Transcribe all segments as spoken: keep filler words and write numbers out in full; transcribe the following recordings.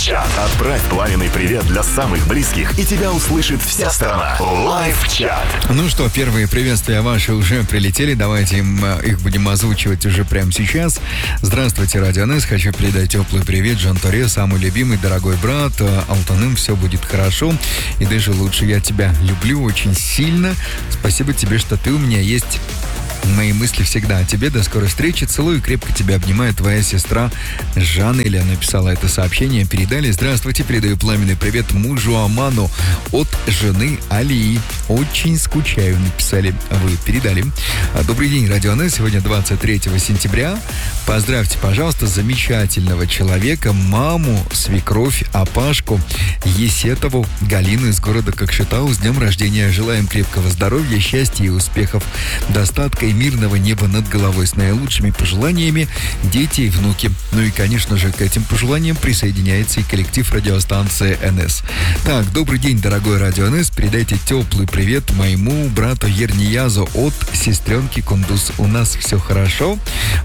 Лайв-чат. Отправь пламенный привет для самых близких, и тебя услышит вся страна. Лайв-чат. Ну что, первые приветствия ваши уже прилетели. Давайте им, их будем озвучивать уже прямо сейчас. Здравствуйте, Радио эн эс. Хочу передать теплый привет Жан-Торе, самый любимый, дорогой брат. Алтаным, все будет хорошо. И даже лучше. Я тебя люблю очень сильно. Спасибо тебе, что ты у меня есть. Мои мысли всегда о тебе. До скорой встречи. Целую и крепко тебя обнимает твоя сестра Жанна. Илья написала это сообщение. Передали. Здравствуйте. Передаю пламенный привет мужу Аману от жены Алии. Очень скучаю, написали вы. Передали. Добрый день, Радио эн эс. Сегодня двадцать третьего сентября. Поздравьте, пожалуйста, замечательного человека, маму, свекровь, Апашку Есетову Галину из города Кокшетау с днем рождения. Желаем крепкого здоровья, счастья и успехов, достатка и мирного неба над головой. С наилучшими пожеланиями дети и внуки. Ну и, конечно же, к этим пожеланиям присоединяется и коллектив радиостанции эн эс. Так, добрый день, дорогой Радио эн эс. Передайте теплый привет моему брату Ерниязу от сестренки Кундус. У нас все хорошо.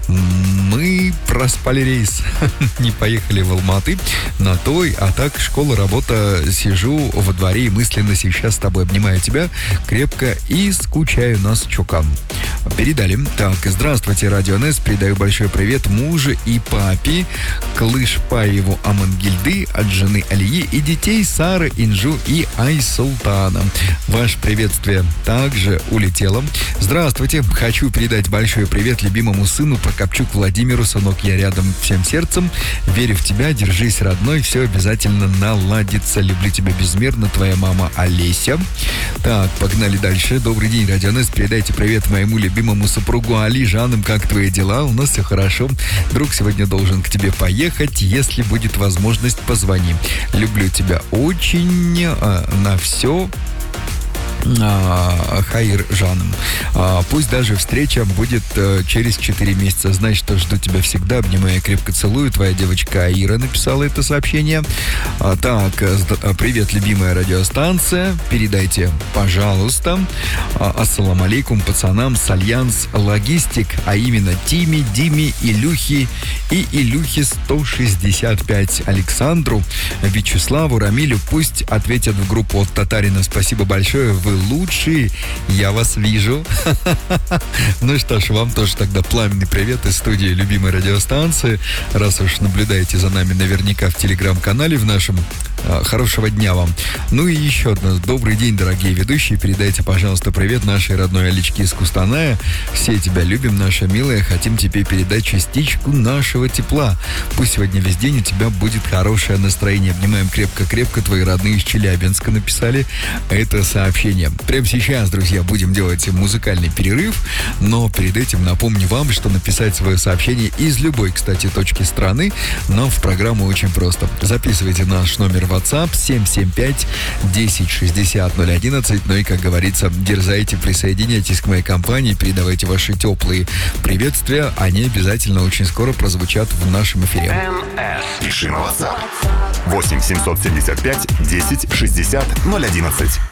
Мы проспали рейс. Не поехали в Алматы на той, а так школа, работа, сижу во дворе и мысленно сейчас с тобой обнимаю тебя крепко и скучаю нас чукан. Передали. Так, здравствуйте, Радио эн эс. Передаю большой привет мужу и папе Клышпаеву Амангильды от жены Алии и детей Сары, Инжу и Айсултана. Ваше приветствие также улетело. Здравствуйте. Хочу передать большой привет любимому сыну Прокопчук Владимиру. Сынок, я рядом всем сердцем. Верю в тебя. Держись, родной. Все обязательно наладится. Люблю тебя безмерно. Твоя мама Олеся. Так, погнали дальше. Добрый день, Радио эн эс. Передайте привет моему любимому супругу Али. Жанам, как твои дела? У нас все хорошо. Друг сегодня должен к тебе поехать. Если будет возможность, позвони. Люблю тебя очень. А, на все. А, Хаир Жаном. А, пусть даже встреча будет а, через четыре месяца. Знай, что жду тебя всегда. Обнимаю и крепко целую. Твоя девочка Аира написала это сообщение. А, так, а, привет, любимая радиостанция. Передайте, пожалуйста, а, ассаламу алейкум пацанам с Альянс Логистик, а именно Тиме, Диме, Илюхи и Илюхи сто шестьдесят пять, Александру, Вячеславу, Рамилю. Пусть ответят в группу от Татарина. Спасибо большое. Вы лучшие, я вас вижу. Ну что ж, вам тоже тогда пламенный привет из студии любимой радиостанции. Раз уж наблюдаете за нами наверняка в телеграм-канале в нашем. Хорошего дня вам. Ну и еще одно. Добрый день, дорогие ведущие. Передайте, пожалуйста, привет нашей родной Аличке из Кустаная. Все тебя любим, наша милая. Хотим тебе передать частичку нашего тепла. Пусть сегодня весь день у тебя будет хорошее настроение. Обнимаем крепко-крепко. Твои родные из Челябинска написали это сообщение. Прямо сейчас, друзья, будем делать музыкальный перерыв. Но перед этим напомню вам, что написать свое сообщение из любой, кстати, точки страны нам в программу очень просто. Записывайте наш номер WhatsApp семь семь пять десять шестьдесят ноль одиннадцать. Ну и, как говорится, дерзайте, присоединяйтесь к моей компании, передавайте ваши теплые приветствия. Они обязательно очень скоро прозвучат в нашем эфире. эн эс. Пиши на WhatsApp восемь семьсот семьдесят пять десять шестьдесят ноль одиннадцать.